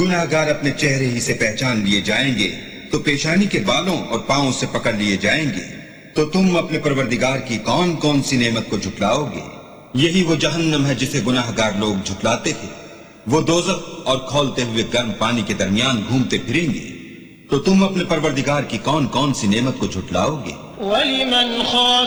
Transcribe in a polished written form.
गुनाहगार अपने चेहरे ही से पहचान लिए जाएंगे तो पेशानी के बालों और पांवों से पकड़ लिए जाएंगे। तो तुम अपने परवरदिगार की कौन कौन सी नेमत को झुटलाओगे? यही वो जहन्नम है जिसे गुनाहगार लोग झुटलाते थे। वो दोज़ख और खौलते हुए गर्म पानी के दरमियान घूमते फिरेंगे। तो तुम अपने परवरदिगार की कौन कौन सी नेमत को झुटलाओगे?